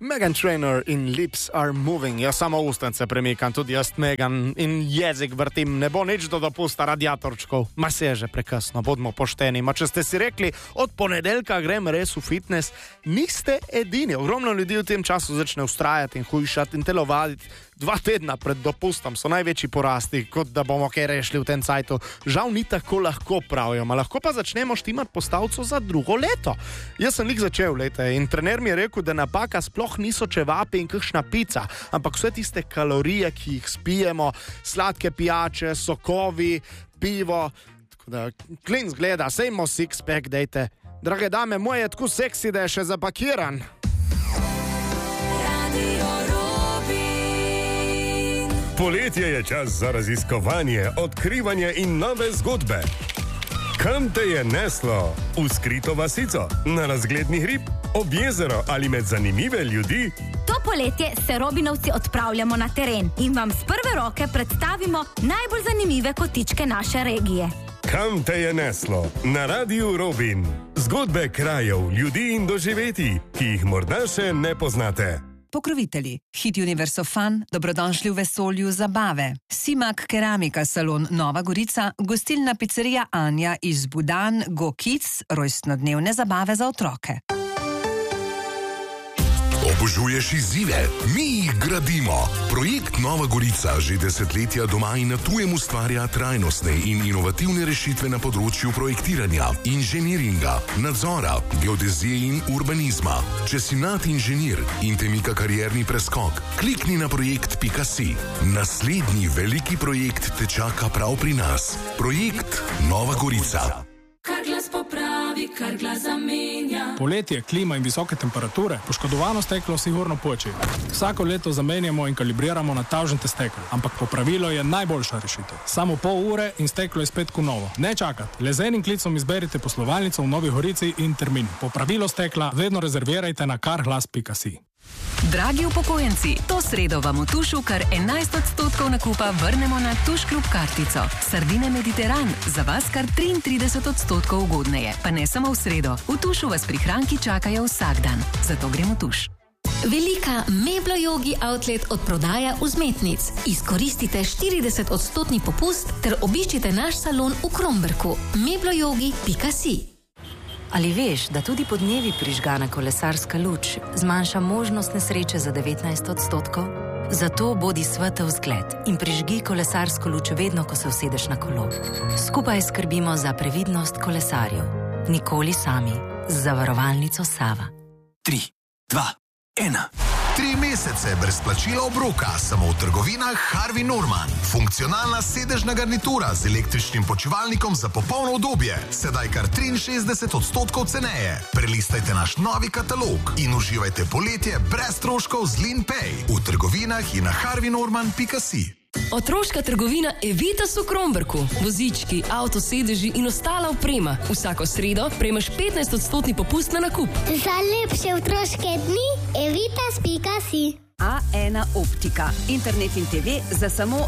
Meghan Trainor in Lips Are Moving. Jaz samo ustnice premikam, tudi jaz Meghan in jezik vrtim. Ne bo nič do dopusta radiatorčkov. Ma se je že prekasno, bodimo pošteni. Ma če ste si rekli, od ponedeljka grem res v fitness, niste edini. Ogromno ljudi v tem času začne ustrajati in hujšati in telovaditi. 2 tedna pred dopustom so največji porasti, kot da bomo kaj rešili v tem cajtu. Žal ni tako lahko, pravijo, lahko pa začnemo štimati postavco za drugo leto. Jaz sem začel, in trener mi je rekel, da napaka sploh niso čevapi in kakšna pica, ampak vse tiste kalorije, ki jih spijemo, sladke pijače, sokovi, pivo. Tako da, klin zgleda, sejmo six-pack, dejte. Drage dame, moj je tako seksi, da je še zapakiran. Poletje je čas za raziskovanje, odkrivanje in nove zgodbe. Kam te je neslo? V skrito vasico, na razgledni hrib, ob jezero ali med zanimive ljudi? To poletje se Robinovci odpravljamo na teren in vam z prve roke predstavimo najbolj zanimive kotičke naše regije. Kam te je neslo? Na Radiu Robin. Zgodbe krajev, ljudi in doživeti, ki jih morda še ne poznate. Pokrovitelji, Hit Universe of Fun, dobrodošli v vesolju zabave. Simak Keramika salon Nova Gorica, gostilna pizzerija Anja iz Budan, Go Kids, rojstnodnevne zabave za otroke. Obožuješ izzive? Mi jih gradimo. Projekt Nova Gorica že desetletja doma in na tujem ustvarja trajnostne in inovativne rešitve na področju projektiranja, inženiringa, nadzora, geodezije in urbanizma. Če si nadinženir in te mika karierni preskok, klikni na projekt.si. Naslednji veliki projekt te čaka prav pri nas. Projekt Nova Gorica. Kar glas popravi, kar glas zamenja. Poletje, klima in visoke temperature, poškodovano steklo sigurno poči. Vsako leto zamenjamo in kalibriramo na tavžente steklo, ampak popravilo je najboljša rešitev. Samo pol ure in steklo je spet novo. Ne čakati, le z enim klicom izberite poslovalnico v Novi Gorici in termin. Popravilo stekla vedno rezervirajte na karglas.si. Dragi upokojenci, to sredo vam v Tušu kar 11% nakupa vrnemo na Tuš klub kartico. Sardine Mediteran, za vas kar 33% ugodneje. Pa ne samo v sredo, v Tušu vas prihranki čakajo vsak dan. Zato gremo v Tuš. Velika Meblo Yogi outlet odprodaja vzmetnic. Izkoristite 40% popust ter obiščite naš salon v Kromberku. mebloyogi.si. Ali veš, da tudi podnevi prižgana kolesarska luč zmanjša možnost nesreče za 19%? Zato bodi svetel zgled in prižgi kolesarsko luč vedno, ko se usedeš na kolo. Skupaj skrbimo za previdnost kolesarjev. Nikoli sami. Z zavarovalnico Sava. 3, 2, 1. 3 mesece brez plačila obroka, samo v trgovinah Harvey Norman. Funkcionalna sedežna garnitura z električnim počivalnikom za popolno udobje. Sedaj kar 63% ceneje. Prelistajte naš novi katalog in uživajte poletje brez stroškov z LeanPay v trgovinah in na harveynorman.si. Otroška trgovina Evitas v Kromberku. Vozički, avtosedeži in ostala oprema. Vsako sredo prejmeš 15% popust na nakup. Za lepše otroške dni evitas.si. A1 Optika. Internet in TV za samo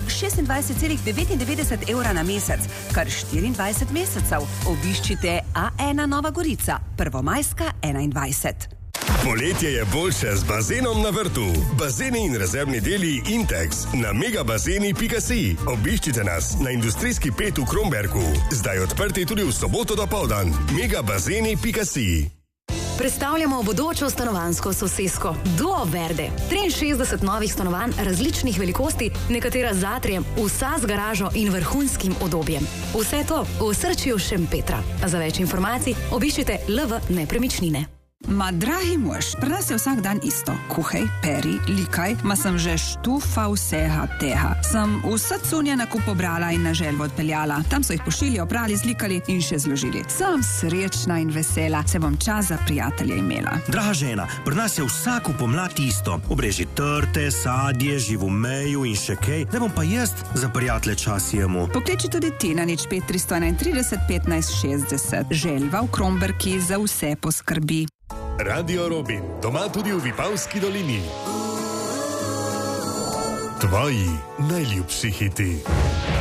26,99 € na mesec, kar 24 mesecev. Obiščite A1 Nova Gorica, Prvomajska 21. Poletje je boljše z bazenom na vrtu. Bazeni in rezervni deli Intex na megabazeni.si. Obiščite nas na industrijski 5 v Kromberku. Zdaj odprti tudi v soboto dopoldan. megabazeni.si. Predstavljamo bodočo stanovanjsko sosesko Duo Verde. 63 novih stanovanj različnih velikosti, nekatera z atrijem, vsa z garažo in vrhunskim udobjem. Vse to v osrčju Šempetra. Za več informacij obiščite LV Nepremičnine. Ma, dragi mož, pri nas je vsak dan isto. Kuhaj, peri, likaj, ma sem že štufa vsega tega. Sem vse cunje nakup pobrala in na želvo odpeljala. Tam so jih pošili, oprali, zlikali in še zložili. Sem srečna in vesela, se bom čas za prijatelje imela. Draga žena, pri nas je vsako pomlad isto. Obreži trte, sadje, živomeju in še kaj. Da bom pa jaz za prijatelje čas jemu. Pokliči tudi ti na 05 331 15 60. Želva v Kromberki za vse poskrbi. Radio Robin, doma tudi v Vipavski dolini. Tvoji najljubši hiti.